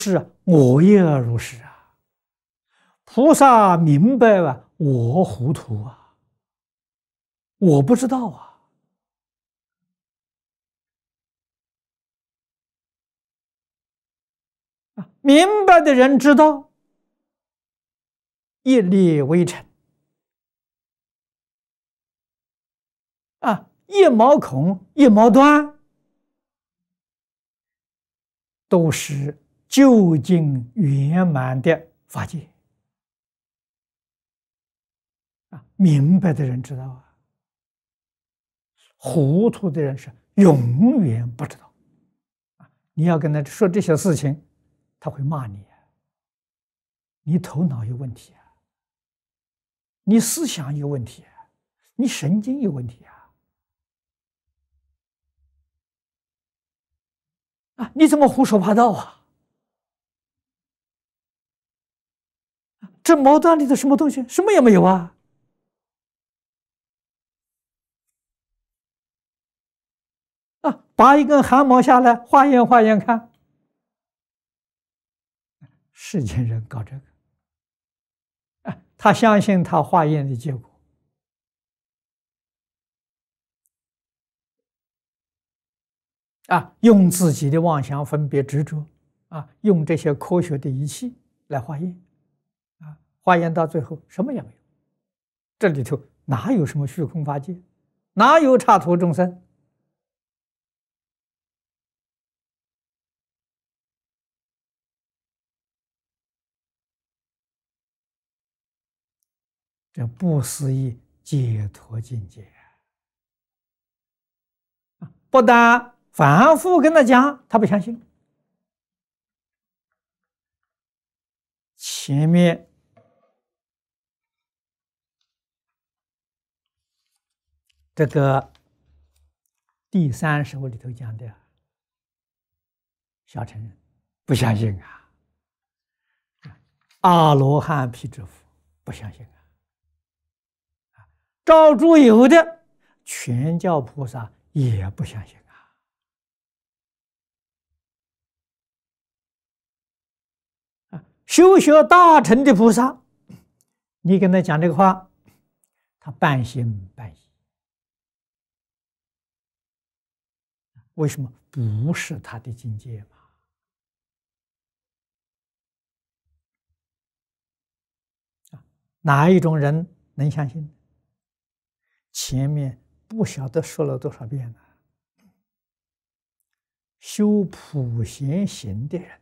是我也如是啊。菩萨明白啊，我糊涂啊，我不知道啊。明白的人知道，一粒微尘啊，一毛孔一毛端，都是究竟圆满的法界啊。明白的人知道啊，糊涂的人是永远不知道啊。你要跟他说这些事情，他会骂你啊，你头脑有问题啊，你思想有问题啊，你神经有问题啊。啊，你怎么胡说八道啊？这毛端里的什么东西？什么也没有啊！啊，拔一根汗毛下来，化验化验看。世间人搞这个，啊，他相信他化验的结果，啊，用自己的妄想分别执着，啊，用这些科学的仪器来化验，啊，化验到最后什么也没有。这里头哪有什么虚空法界，哪有刹土众生？这不思议解脱境界啊！不但反复跟他讲，他不相信。前面这个第3首里头讲的，小乘人不相信啊，阿罗汉辟支佛不相信啊，照诸有的全教菩萨也不相信啊。修学大乘的菩萨，你跟他讲这个话，他半信半疑。为什么？不是他的境界嘛。哪一种人能相信？前面不晓得说了多少遍了，修普贤行的人